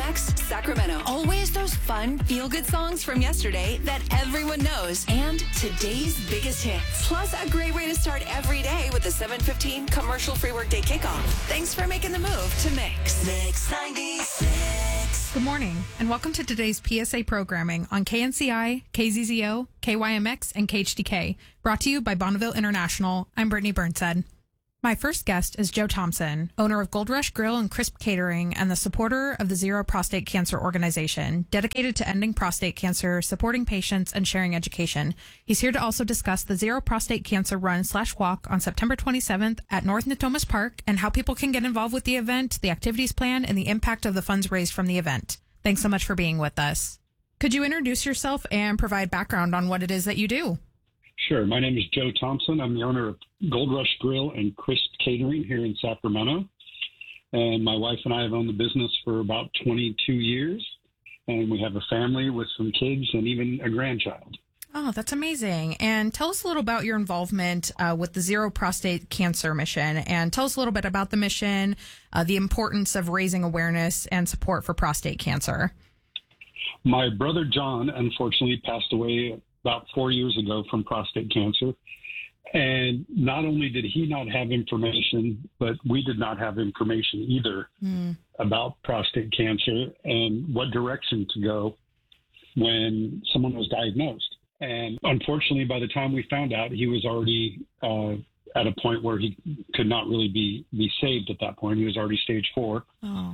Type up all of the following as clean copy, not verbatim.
KYMX Sacramento. Always those fun, feel-good songs from yesterday that everyone knows. And today's biggest hits. Plus, a great way to start every day with the 7:15 commercial-free workday kickoff. Thanks for making the move to Mix. Mix 96. Good morning, and welcome to today's PSA programming on KNCI, KZZO, KYMX, and KHDK, brought to you by Bonneville International. I'm Brittany Burnside. My first guest is Joe Thompson, owner of Gold Rush Grill and Crisp Catering and the supporter of the Zero Prostate Cancer Organization, dedicated to ending prostate cancer, supporting patients, and sharing education. He's here to also discuss the Zero Prostate Cancer Run/Walk on September 27th at North Natomas Park and how people can get involved with the event, the activities plan, and the impact of the funds raised from the event. Thanks so much for being with us. Could you introduce yourself and provide background on what it is that you do? Sure. My name is Joe Thompson. I'm the owner of Gold Rush Grill and Crisp Catering here in Sacramento. And my wife and I have owned the business for about 22 years. And we have a family with some kids and even a grandchild. Oh, that's amazing. And tell us a little about your involvement with the Zero Prostate Cancer Mission. And tell us a little bit about the mission, the importance of raising awareness and support for prostate cancer. My brother John, unfortunately, passed away about 4 years ago from prostate cancer. And not only did he not have information, but we did not have information either about prostate cancer and what direction to go when someone was diagnosed. And unfortunately, by the time we found out, he was already at a point where he could not really be saved at that point. He was already stage 4. Oh.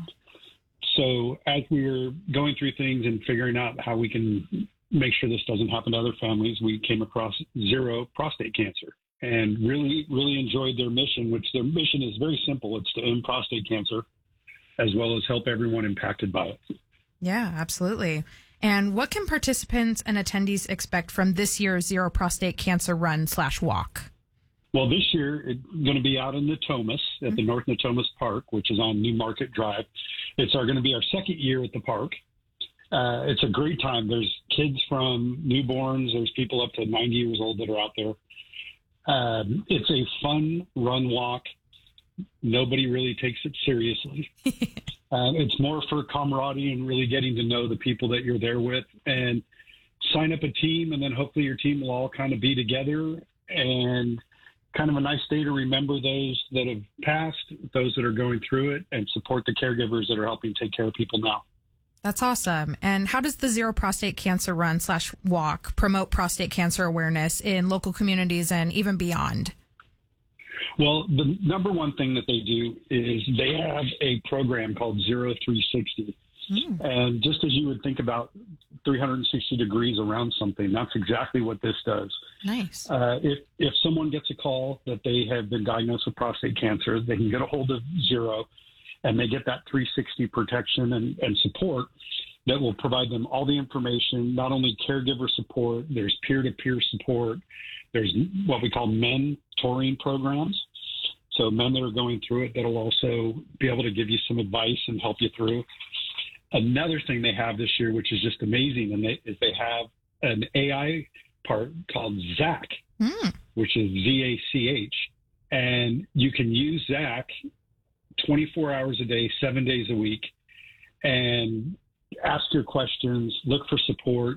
So as we were going through things and figuring out how we can make sure this doesn't happen to other families, we came across Zero Prostate Cancer and really, really enjoyed their mission, which their mission is very simple. It's to end prostate cancer as well as help everyone impacted by it. Yeah, absolutely. And what can participants and attendees expect from this year's Zero Prostate Cancer Run/Walk? Well, this year it's going to be out in Natomas at the North Natomas Park, which is on New Market Drive. It's going to be our second year at the park. It's a great time. There's kids from newborns. There's people up to 90 years old that are out there. It's a fun run walk. Nobody really takes it seriously. It's more for camaraderie and really getting to know the people that you're there with, and sign up a team, and then hopefully your team will all kind of be together, and kind of a nice day to remember those that have passed, those that are going through it, and support the caregivers that are helping take care of people now. That's awesome. And how does the Zero Prostate Cancer Run/Walk promote prostate cancer awareness in local communities and even beyond? Well, the number one thing that they do is they have a program called Zero 360. And just as you would think about 360 degrees around something, that's exactly what this does. Nice. If someone gets a call that they have been diagnosed with prostate cancer, they can get a hold of Zero, and they get that 360 protection and support that will provide them all the information, not only caregiver support, there's peer-to-peer support, there's what we call mentoring programs. So men that are going through it that'll also be able to give you some advice and help you through. Another thing they have this year, which is just amazing, is they have an AI part called ZACH, which is ZACH. And you can use ZACH 24 hours a day, 7 days a week, and ask your questions, look for support.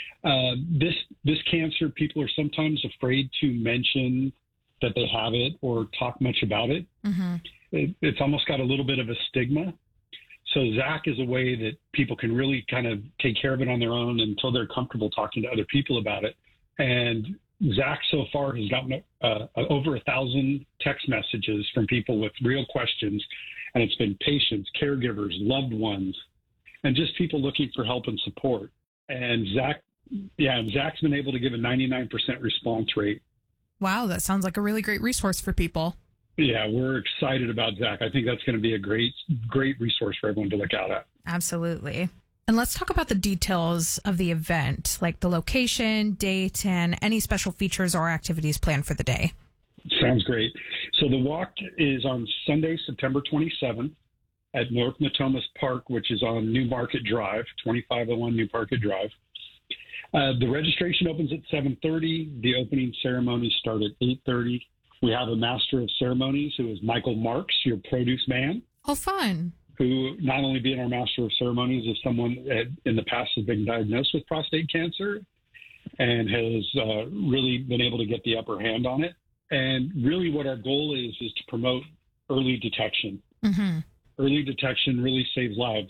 This cancer, people are sometimes afraid to mention that they have it or talk much about it. It's almost got a little bit of a stigma. So ZACH is a way that people can really kind of take care of it on their own until they're comfortable talking to other people about it. And ZACH so far has gotten over 1,000 text messages from people with real questions, and it's been patients, caregivers, loved ones, and just people looking for help and support. And ZACH's been able to give a 99% response rate. Wow, that sounds like a really great resource for people. Yeah, we're excited about ZACH. I think that's going to be a great resource for everyone to look out at. Absolutely. And let's talk about the details of the event, like the location, date, and any special features or activities planned for the day. Sounds great. So the walk is on Sunday, September 27th at North Natomas Park, which is on New Market Drive, 2501 New Market Drive. The registration opens at 7:30. The opening ceremonies start at 8:30. We have a master of ceremonies who is Michael Marks, your produce man. Oh, fun. who not only being our master of ceremonies is someone that in the past has been diagnosed with prostate cancer and has really been able to get the upper hand on it. And really what our goal is to promote early detection. Mm-hmm. Early detection really saves lives.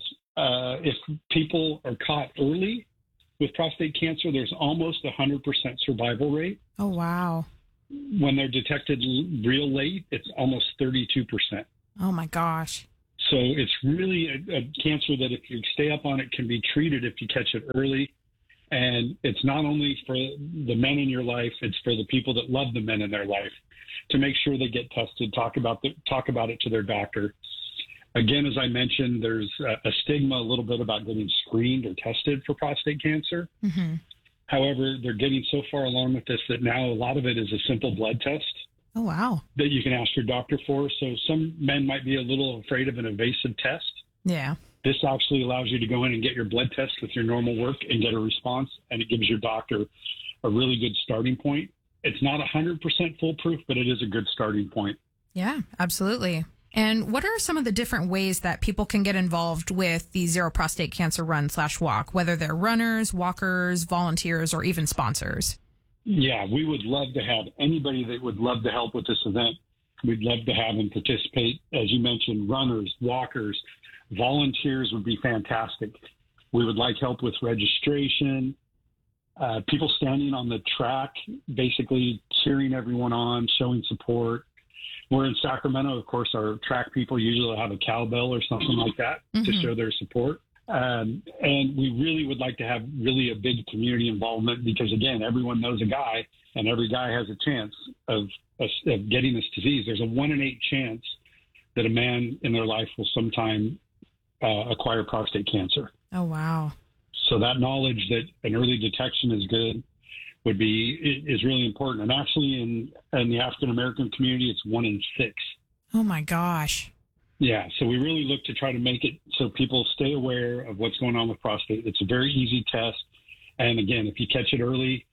If people are caught early with prostate cancer, there's almost 100% survival rate. Oh, wow. When they're detected real late, it's almost 32%. Oh, my gosh. So it's really a cancer that if you stay up on it can be treated if you catch it early. And it's not only for the men in your life, it's for the people that love the men in their life to make sure they get tested, talk about it to their doctor. Again, as I mentioned, there's a stigma a little bit about getting screened or tested for prostate cancer. Mm-hmm. However, they're getting so far along with this that now a lot of it is a simple blood test. Oh, wow. That you can ask your doctor for. So some men might be a little afraid of an invasive test. Yeah. This actually allows you to go in and get your blood test with your normal work and get a response, and it gives your doctor a really good starting point. It's not 100% foolproof, but it is a good starting point. Yeah, absolutely. And what are some of the different ways that people can get involved with the Zero Prostate Cancer Run/Walk, whether they're runners, walkers, volunteers, or even sponsors? Yeah, we would love to have anybody that would love to help with this event. We'd love to have and participate. As you mentioned, runners, walkers, volunteers would be fantastic. We would like help with registration, people standing on the track, basically cheering everyone on, showing support. We're in Sacramento, of course, our track people usually have a cowbell or something like that to show their support. And we really would like to have really a big community involvement because, again, everyone knows a guy and every guy has a chance of getting this disease. There's a 1 in 8 chance that a man in their life will sometime acquire prostate cancer. Oh, wow. So that knowledge that an early detection is good is really important. And actually in the African-American community, it's 1 in 6. Oh my gosh. Yeah. So we really look to try to make it so people stay aware of what's going on with prostate. It's a very easy test. And again, if you catch it early,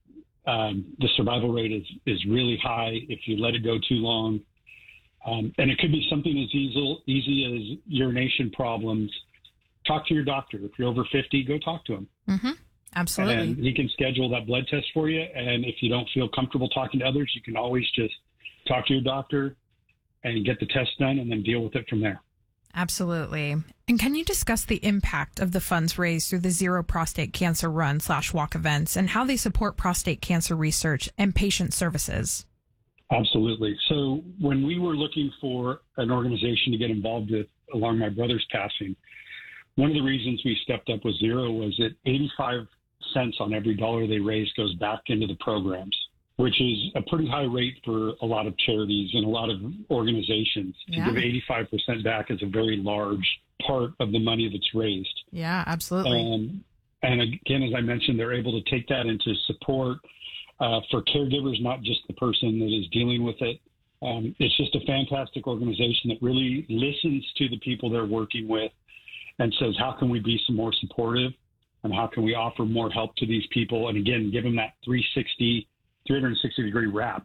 the survival rate is really high if you let it go too long. And it could be something as easy as urination problems. Talk to your doctor. If you're over 50, go talk to him. Mm-hmm. Absolutely. And he can schedule that blood test for you. And if you don't feel comfortable talking to others, you can always just talk to your doctor and get the test done and then deal with it from there. Absolutely. And can you discuss the impact of the funds raised through the Zero Prostate Cancer Run/Walk events and how they support prostate cancer research and patient services? Absolutely. So when we were looking for an organization to get involved with along my brother's passing, one of the reasons we stepped up with Zero was that 85 cents on every dollar they raise goes back into the programs, which is a pretty high rate for a lot of charities and a lot of organizations. Yeah. To give 85% back is a very large part of the money that's raised. Yeah, absolutely. And again, as I mentioned, they're able to take that into support for caregivers, not just the person that is dealing with it. It's just a fantastic organization that really listens to the people they're working with and says, how can we be some more supportive and how can we offer more help to these people? And again, give them that 360 degree wrap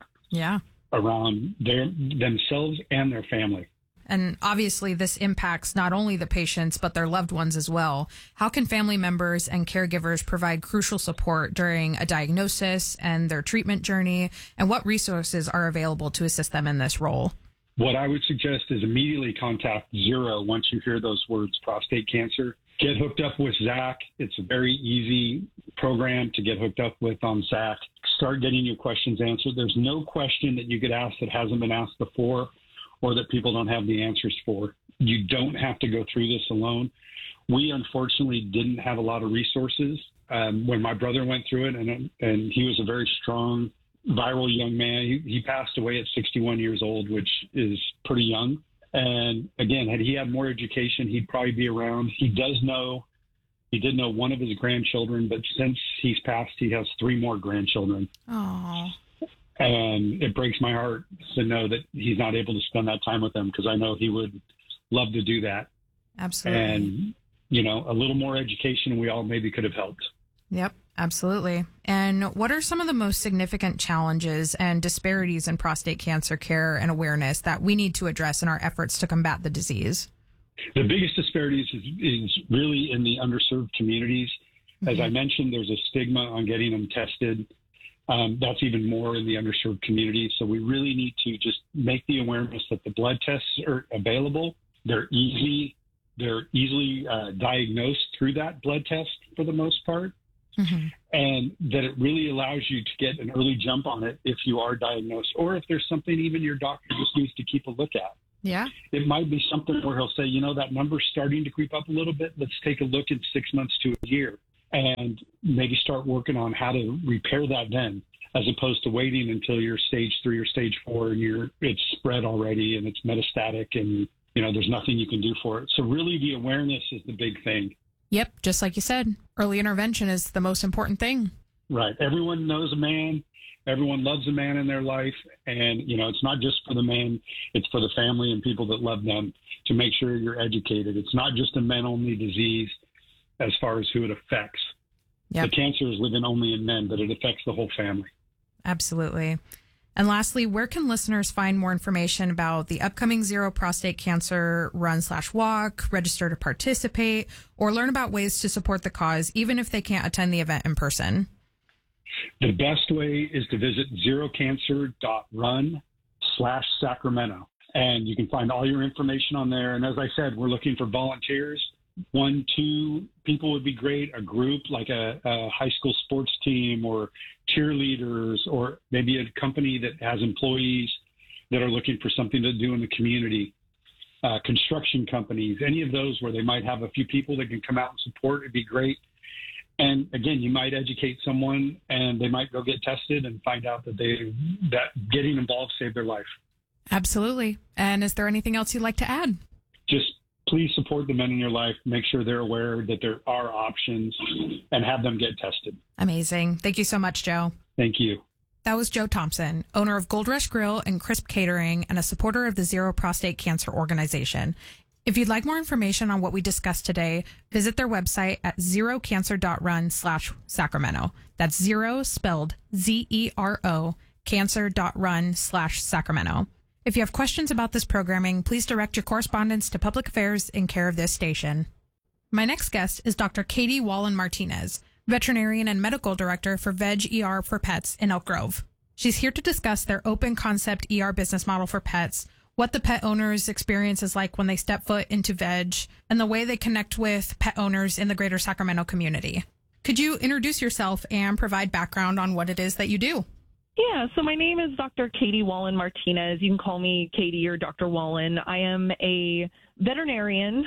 around themselves and their family. And obviously this impacts not only the patients, but their loved ones as well. How can family members and caregivers provide crucial support during a diagnosis and their treatment journey? And what resources are available to assist them in this role? What I would suggest is immediately contact Zero once you hear those words, prostate cancer. Get hooked up with Zach. It's a very easy program to get hooked up with on Zach. Start getting your questions answered. There's no question that you could ask that hasn't been asked before or that people don't have the answers for. You don't have to go through this alone. We unfortunately didn't have a lot of resources when my brother went through it, and he was a very strong, viral young man. He passed away at 61 years old, which is pretty young. And again, had he had more education, he'd probably be around. He did know one of his grandchildren, but since he's passed, he has 3 more grandchildren. Oh. And it breaks my heart to know that he's not able to spend that time with them because I know he would love to do that. Absolutely. And, a little more education, we all maybe could have helped. Yep, absolutely. And what are some of the most significant challenges and disparities in prostate cancer care and awareness that we need to address in our efforts to combat the disease? The biggest disparities is really in the underserved communities. As I mentioned, there's a stigma on getting them tested. That's even more in the underserved community. So we really need to just make the awareness that the blood tests are available. They're easily diagnosed through that blood test for the most part. And that it really allows you to get an early jump on it if you are diagnosed, or if there's something even your doctor just needs to keep a look at. Yeah. It might be something where he'll say, that number's starting to creep up a little bit. Let's take a look in 6 months to a year and maybe start working on how to repair that then, as opposed to waiting until you're stage 3 or stage 4 and it's spread already and it's metastatic and, there's nothing you can do for it. So really the awareness is the big thing. Yep. Just like you said, early intervention is the most important thing. Right. Everyone knows a man. Everyone loves a man in their life. And, it's not just for the man. It's for the family and people that love them, to make sure you're educated. It's not just a men-only disease as far as who it affects. Yep. The cancer is living only in men, but it affects the whole family. Absolutely. And lastly, where can listeners find more information about the upcoming Zero Prostate Cancer Run/Walk, register to participate, or learn about ways to support the cause, even if they can't attend the event in person? The best way is to visit zerocancer.run/Sacramento. And you can find all your information on there. And as I said, we're looking for volunteers. 1, 2 people would be great. A group like a high school sports team or cheerleaders, or maybe a company that has employees that are looking for something to do in the community. Construction companies, any of those where they might have a few people that can come out and support, it'd be great. And again, you might educate someone and they might go get tested and find out that getting involved saved their life. Absolutely. And is there anything else you'd like to add? Just please support the men in your life. Make sure they're aware that there are options and have them get tested. Amazing. Thank you so much, Joe. Thank you. That was Joe Thompson, owner of Gold Rush Grill and Crisp Catering and a supporter of the Zero Prostate Cancer Organization. If you'd like more information on what we discussed today, visit their website at zerocancer.run/Sacramento. That's zero spelled ZERO cancer.run/Sacramento. If you have questions about this programming, please direct your correspondence to Public Affairs in care of this station. My next guest is Dr. Katie Wallen-Martinez, veterinarian and medical director for Veg ER for Pets in Elk Grove. She's here to discuss their open concept ER business model for pets, what the pet owners' experience is like when they step foot into Veg, and the way they connect with pet owners in the greater Sacramento community. Could you introduce yourself and provide background on what it is that you do? Yeah, so my name is Dr. Katie Wallen-Martinez. You can call me Katie or Dr. Wallen. I am a veterinarian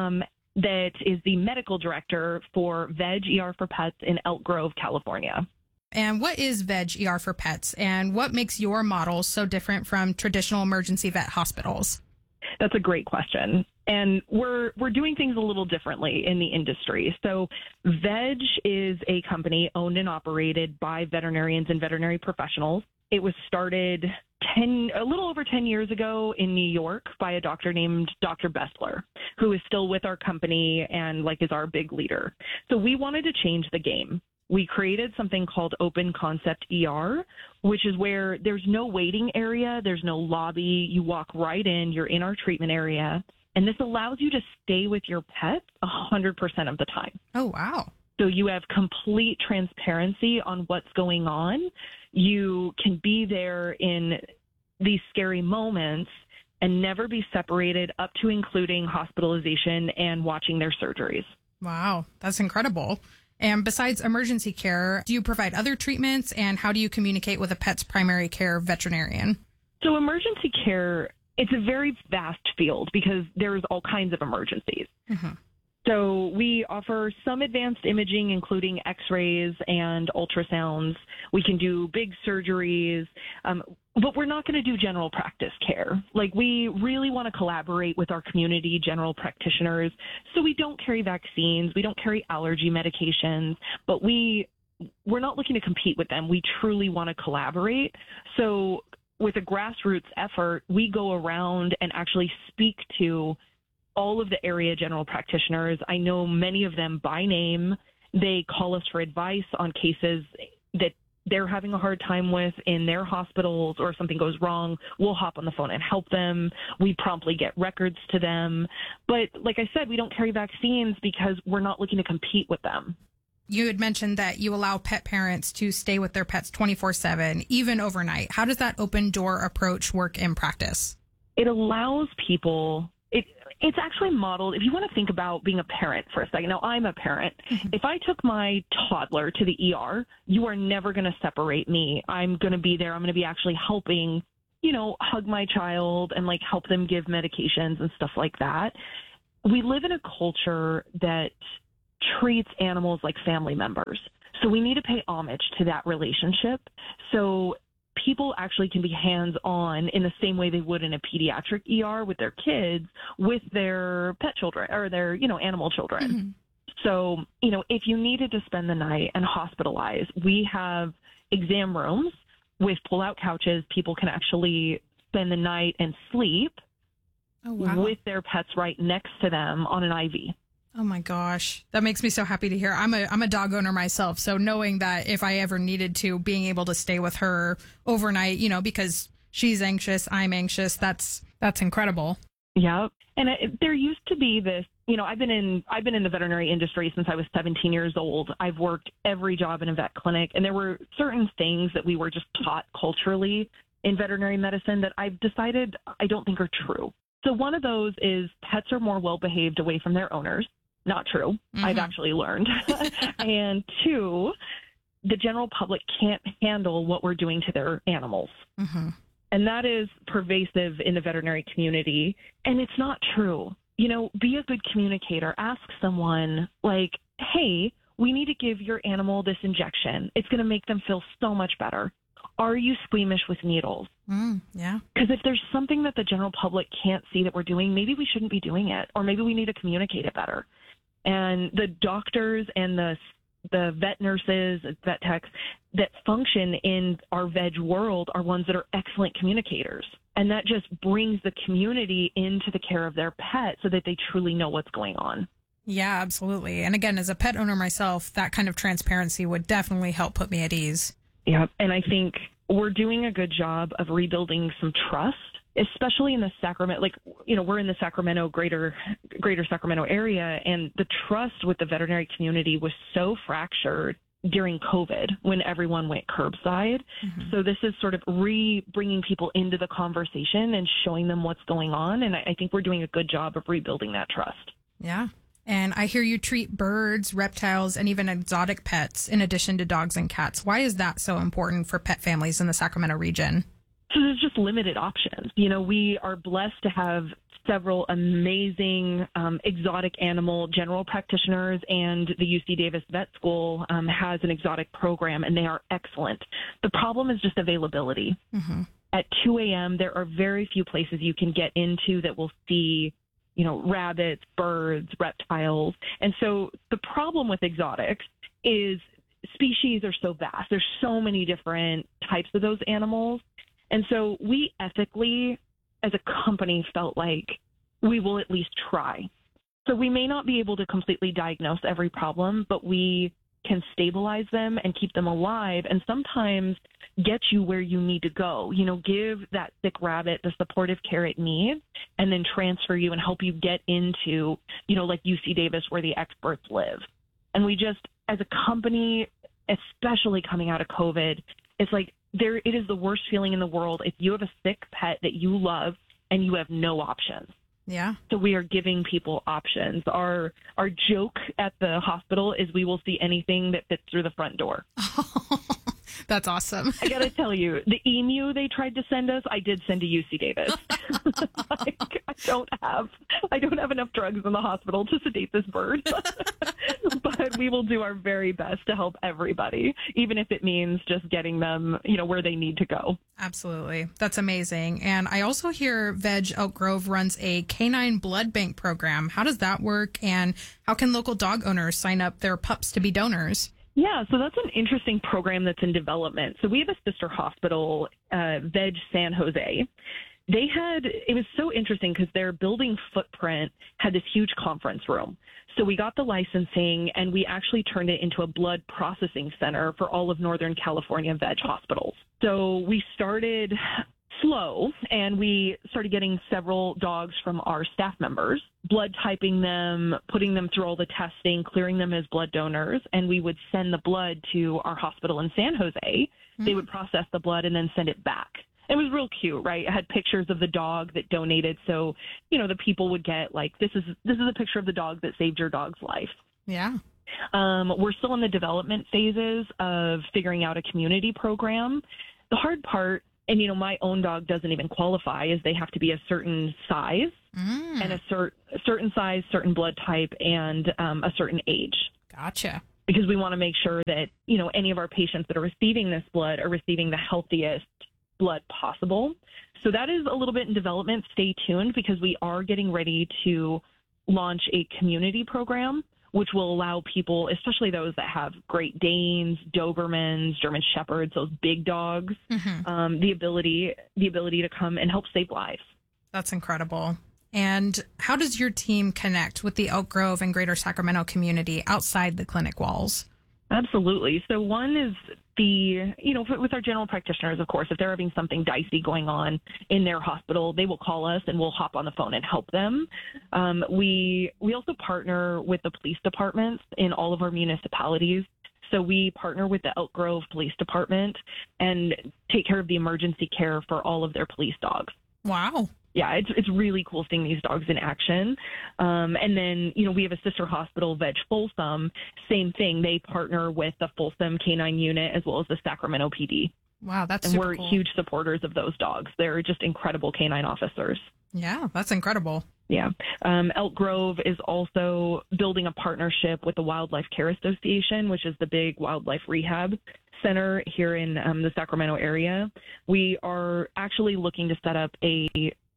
that is the medical director for Veg ER for Pets in Elk Grove, California. And what is Veg ER for Pets, and what makes your model so different from traditional emergency vet hospitals? That's a great question. And we're doing things a little differently in the industry. So Veg is a company owned and operated by veterinarians and veterinary professionals. It was started a little over 10 years ago in New York by a doctor named Dr. Bessler, who is still with our company and is our big leader. So we wanted to change the game. We created something called Open Concept ER, which is where there's no waiting area, there's no lobby. You walk right in, you're in our treatment area, and this allows you to stay with your pet 100% of the time. Oh, wow. So you have complete transparency on what's going on. You can be there in these scary moments and never be separated, up to including hospitalization and watching their surgeries. Wow, that's incredible. And besides emergency care, do you provide other treatments, and how do you communicate with a pet's primary care veterinarian? So emergency care, it's a very vast field because there's all kinds of emergencies. Mm-hmm. So we offer some advanced imaging, including x-rays and ultrasounds. We can do big surgeries, but we're not going to do general practice care. We really want to collaborate with our community general practitioners. So we don't carry vaccines. We don't carry allergy medications, but we're not looking to compete with them. We truly want to collaborate. So with a grassroots effort, we go around and actually speak to all of the area general practitioners. I know many of them by name. They call us for advice on cases that they're having a hard time with in their hospitals or if something goes wrong, we'll hop on the phone and help them. We promptly get records to them. But like I said, we don't carry vaccines because we're not looking to compete with them. You had mentioned that you allow pet parents to stay with their pets 24/7, even overnight. How does that open door approach work in practice? It allows people, it's actually modeled, if you want to think about being a parent for a second. Now, I'm a parent. If I took my toddler to the ER, you are never going to separate me. I'm going to be there. I'm going to be actually helping, hug my child and like help them give medications and stuff like that. We live in a culture that treats animals like family members. So we need to pay homage to that relationship. So people actually can be hands-on in the same way they would in a pediatric ER with their kids, with their pet children or their, animal children. Mm-hmm. So, if you needed to spend the night and hospitalize, we have exam rooms with pull-out couches. People can actually spend the night and sleep with their pets right next to them on an IV. Oh my gosh. That makes me so happy to hear. I'm a dog owner myself. So knowing that if I ever needed to, being able to stay with her overnight, because she's anxious, I'm anxious, that's incredible. Yeah. And there used to be this, I've been in the veterinary industry since I was 17 years old. I've worked every job in a vet clinic, and there were certain things that we were just taught culturally in veterinary medicine that I've decided I don't think are true. So one of those is pets are more well-behaved away from their owners. Not true. Mm-hmm. I've actually learned. And 2, the general public can't handle what we're doing to their animals. Mm-hmm. And that is pervasive in the veterinary community. And it's not true. Be a good communicator. Ask someone like, hey, we need to give your animal this injection. It's going to make them feel so much better. Are you squeamish with needles? Yeah. Because if there's something that the general public can't see that we're doing, maybe we shouldn't be doing it, or maybe we need to communicate it better. And the doctors and the vet nurses, vet techs that function in our veg world are ones that are excellent communicators. And that just brings the community into the care of their pet so that they truly know what's going on. Yeah, absolutely. And again, as a pet owner myself, that kind of transparency would definitely help put me at ease. Yeah, and I think we're doing a good job of rebuilding some trust, especially in the Sacramento, we're in the Sacramento, greater Sacramento area, and the trust with the veterinary community was so fractured during COVID when everyone went curbside. Mm-hmm. So this is sort of bringing people into the conversation and showing them what's going on, and I think we're doing a good job of rebuilding that trust. Yeah. And I hear you treat birds, reptiles, and even exotic pets in addition to dogs and cats. Why is that so important for pet families in the Sacramento region? So there's just limited options. We are blessed to have several amazing exotic animal general practitioners, and the UC Davis Vet School has an exotic program, and they are excellent. The problem is just availability. Mm-hmm. At 2 a.m., there are very few places you can get into that will see rabbits, birds, reptiles. And so the problem with exotics is species are so vast. There's so many different types of those animals. And so we ethically, as a company, felt like we will at least try. So we may not be able to completely diagnose every problem, but we can stabilize them and keep them alive and sometimes get you where you need to go. Give that sick rabbit the supportive care it needs and then transfer you and help you get into, like UC Davis where the experts live. And we just, as a company, especially coming out of COVID, it's like it is the worst feeling in the world if you have a sick pet that you love and you have no options. Yeah. So we are giving people options. Our joke at the hospital is we will see anything that fits through the front door. That's awesome. I got to tell you, the emu they tried to send us, I did send to UC Davis. I don't have enough drugs in the hospital to sedate this bird. But we will do our very best to help everybody, even if it means just getting them, where they need to go. Absolutely. That's amazing. And I also hear Veg Elk Grove runs a canine blood bank program. How does that work? And how can local dog owners sign up their pups to be donors? Yeah, so that's an interesting program that's in development. So we have a sister hospital, Veg San Jose. It was so interesting because their building footprint had this huge conference room. So we got the licensing, and we actually turned it into a blood processing center for all of Northern California veg hospitals. So we started slow, and we started getting several dogs from our staff members, blood typing them, putting them through all the testing, clearing them as blood donors, and we would send the blood to our hospital in San Jose. They would process the blood and then send it back. It was real cute, right? It had pictures of the dog that donated, so the people would get like, this is a picture of the dog that saved your dog's life. Yeah. We're still in the development phases of figuring out a community program. The hard part, and my own dog doesn't even qualify, is they have to be a certain size and a certain size, certain blood type, and a certain age. Gotcha. Because we want to make sure that any of our patients that are receiving this blood are receiving the healthiest blood possible. So that is a little bit in development. Stay tuned, because we are getting ready to launch a community program, which will allow people, especially those that have Great Danes, Dobermans, German Shepherds, those big dogs, the ability to come and help save lives. That's incredible. And how does your team connect with the Elk Grove and Greater Sacramento community outside the clinic walls? Absolutely. So one is with our general practitioners, of course, if they're having something dicey going on in their hospital, they will call us and we'll hop on the phone and help them. We also partner with the police departments in all of our municipalities. So we partner with the Elk Grove Police Department and take care of the emergency care for all of their police dogs. Wow. Yeah, it's really cool seeing these dogs in action. And then, we have a sister hospital, Veg Folsom. Same thing. They partner with the Folsom Canine Unit as well as the Sacramento PD. Wow, that's and super we're cool. Huge supporters of those dogs. They're just incredible canine officers. Yeah, that's incredible. Yeah. Elk Grove is also building a partnership with the Wildlife Care Association, which is the big wildlife rehab center here in the Sacramento area. We are actually looking to set up the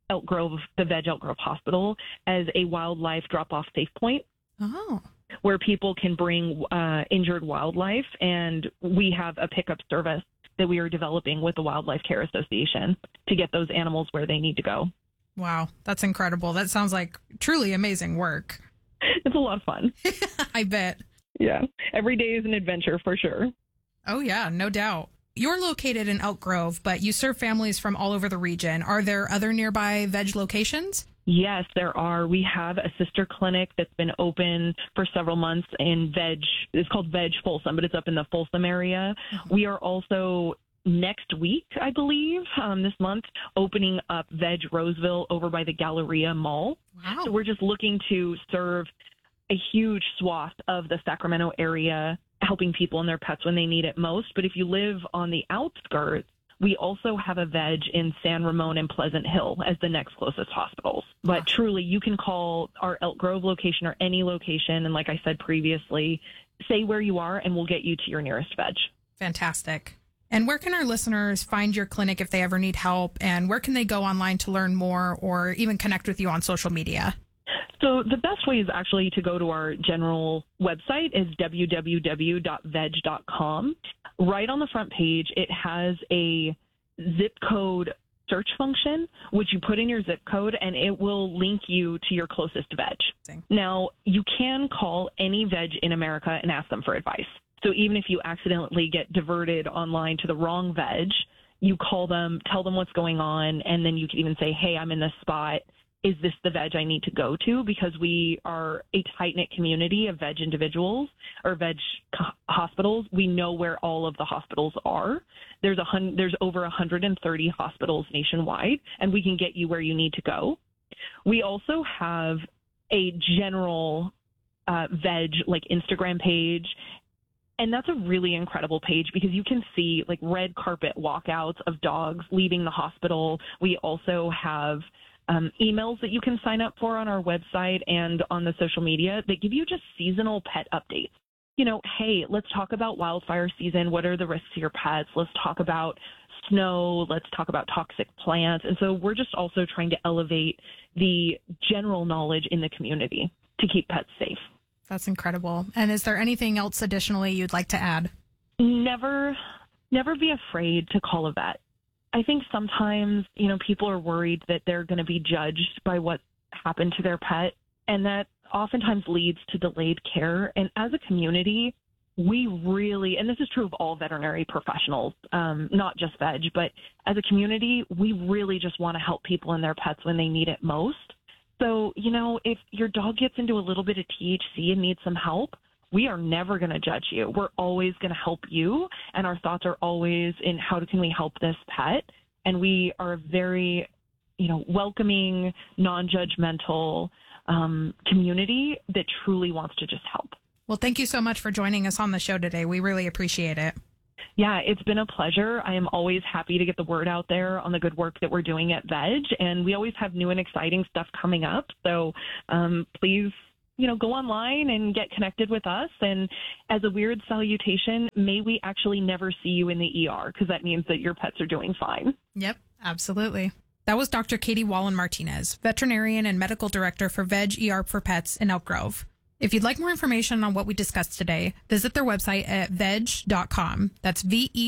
Veg Elk Grove Hospital as a wildlife drop-off safe point. Oh. Where people can bring injured wildlife, and we have a pickup service that we are developing with the Wildlife Care Association to get those animals where they need to go. Wow, that's incredible. That sounds like truly amazing work. It's a lot of fun. I bet. Yeah, every day is an adventure for sure. Oh yeah, no doubt. You're located in Elk Grove, but you serve families from all over the region. Are there other nearby veg locations? Yes, there are. We have a sister clinic that's been open for several months in Veg. It's called Veg Folsom, but it's up in the Folsom area. Mm-hmm. We are also next week, I believe, this month, opening up Veg Roseville over by the Galleria Mall. Wow. So we're just looking to serve a huge swath of the Sacramento area, helping people and their pets when they need it most. But if you live on the outskirts, we also have a veg in San Ramon and Pleasant Hill as the next closest hospitals. But truly, you can call our Elk Grove location or any location, and like I said previously, say where you are and we'll get you to your nearest veg. Fantastic. And where can our listeners find your clinic if they ever need help? And where can they go online to learn more or even connect with you on social media? So the best way is actually to go to our general website is www.veg.com. Right on the front page, it has a zip code search function, which you put in your zip code, and it will link you to your closest veg. Now, you can call any veg in America and ask them for advice. So even if you accidentally get diverted online to the wrong veg, you call them, tell them what's going on, and then you can even say, hey, I'm in this spot. Is this the veg I need to go to? Because we are a tight-knit community of veg individuals or veg hospitals. We know where all of the hospitals are. There's over 130 hospitals nationwide, and we can get you where you need to go. We also have a general veg like Instagram page, and that's a really incredible page because you can see like red carpet walkouts of dogs leaving the hospital. We also have emails that you can sign up for on our website and on the social media that give you just seasonal pet updates. Hey, let's talk about wildfire season. What are the risks to your pets? Let's talk about snow. Let's talk about toxic plants. And so we're just also trying to elevate the general knowledge in the community to keep pets safe. That's incredible. And is there anything else additionally you'd like to add? Never be afraid to call a vet. I think sometimes, people are worried that they're going to be judged by what happened to their pet. and that oftentimes leads to delayed care. And as a community, we really, and this is true of all veterinary professionals, not just veg, but as a community, we really just want to help people and their pets when they need it most. So, if your dog gets into a little bit of THC and needs some help, we are never going to judge you. We're always going to help you. And our thoughts are always in how can we help this pet? And we are a very, welcoming, non-judgmental community that truly wants to just help. Well, thank you so much for joining us on the show today. We really appreciate it. Yeah, it's been a pleasure. I am always happy to get the word out there on the good work that we're doing at Veg. And we always have new and exciting stuff coming up. So please, go online and get connected with us. And as a weird salutation, may we actually never see you in the ER, because that means that your pets are doing fine. Yep, absolutely. That was Dr. Katie Wallen-Martinez, veterinarian and medical director for Veg ER for Pets in Elk Grove. If you'd like more information on what we discussed today, visit their website at veg.com. That's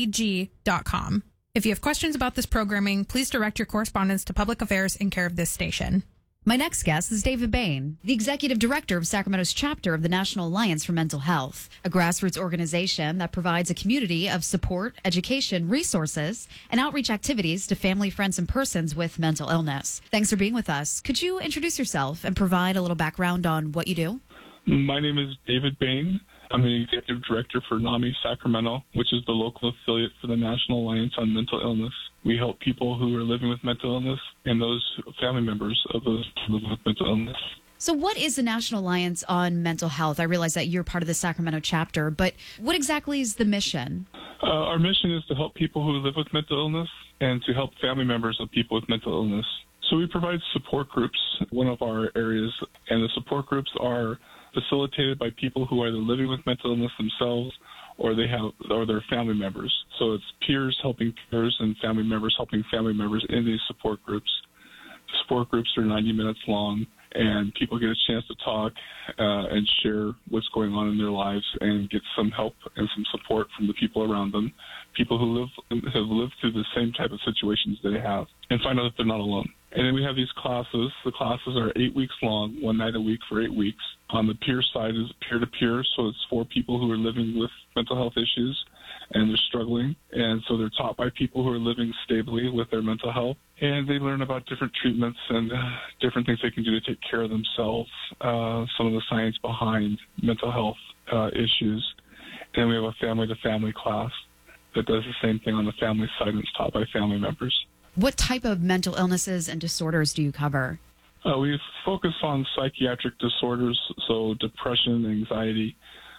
VEG.com. If you have questions about this programming, please direct your correspondence to Public Affairs in care of this station. My next guest is David Bain, the executive director of Sacramento's chapter of the National Alliance for Mental Health, a grassroots organization that provides a community of support, education, resources, and outreach activities to family, friends, and persons with mental illness. Thanks for being with us. Could you introduce yourself and provide a little background on what you do? My name is David Bain. I'm the executive director for NAMI Sacramento, which is the local affiliate for the National Alliance on Mental Illness. We help people who are living with mental illness and those family members of those who live with mental illness. So what is the National Alliance on Mental Health? I realize that you're part of the Sacramento chapter, but what exactly is the mission? Our mission is to help people who live with mental illness and to help family members of people with mental illness. So we provide support groups, one of our areas, and the support groups are facilitated by people who are either living with mental illness themselves or their family members. So it's peers helping peers and family members helping family members in these support groups. The support groups are 90 minutes long, and people get a chance to talk and share what's going on in their lives and get some help and some support from the people around them, people who have lived through the same type of situations they have, and find out that they're not alone. And then we have these classes. The classes are 8 weeks long, one night a week for 8 weeks. On the peer side is peer-to-peer, so it's for people who are living with mental health issues and they're struggling. And so they're taught by people who are living stably with their mental health. And they learn about different treatments and different things they can do to take care of themselves, some of the science behind mental health issues. And we have a family-to-family class that does the same thing on the family side, and it's taught by family members. What type of mental illnesses and disorders do you cover? We focus on psychiatric disorders, so depression, anxiety,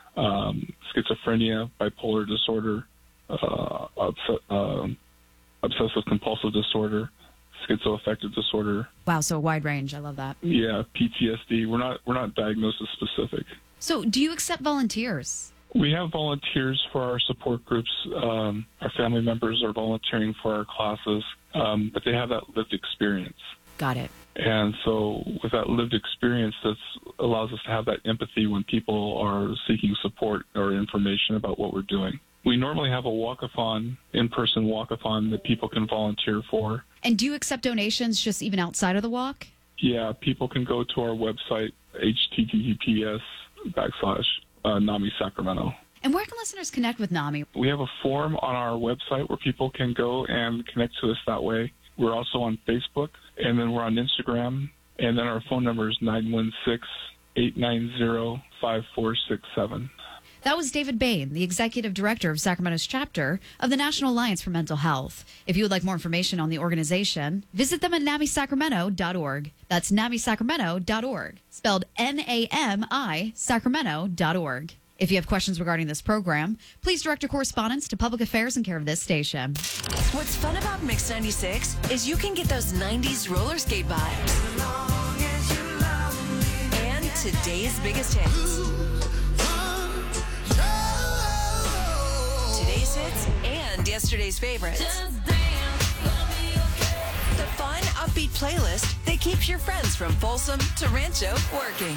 schizophrenia, bipolar disorder, obsessive-compulsive disorder, schizoaffective disorder. Wow, so a wide range. I love that. Yeah, PTSD. We're not diagnosis specific. So do you accept volunteers? We have volunteers for our support groups. Our family members are volunteering for our classes, but they have that lived experience. Got it. And so with that lived experience, that allows us to have that empathy when people are seeking support or information about what we're doing. We normally have a walk-a-thon, in-person walk-a-thon that people can volunteer for. And do you accept donations just even outside of the walk? Yeah, people can go to our website, https://NAMI Sacramento. And where can listeners connect with NAMI? We have a form on our website where people can go and connect to us that way. We're also on Facebook, and then we're on Instagram, and then our phone number is 916-890-5467. That was David Bain, the executive director of Sacramento's chapter of the National Alliance for Mental Health. If you would like more information on the organization, visit them at NamiSacramento.org. That's NamiSacramento.org, spelled N-A-M-I Sacramento.org. If you have questions regarding this program, please direct your correspondence to Public Affairs in care of this station. What's fun about Mix 96 is you can get those 90s roller skate vibes. And today's biggest hits. Today's hits and yesterday's favorites. The fun, upbeat playlist that keeps your friends from Folsom to Rancho working.